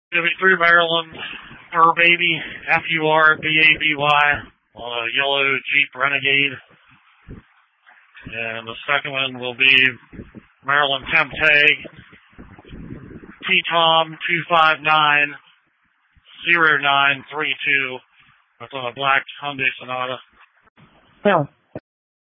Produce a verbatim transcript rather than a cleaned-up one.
W three Maryland, Fur Baby, F U R B A B Y, on a yellow Jeep Renegade. And the second one will be Maryland Temptag, T-Tom two five nine zero nine three two. That's on a black Hyundai Sonata. Yeah.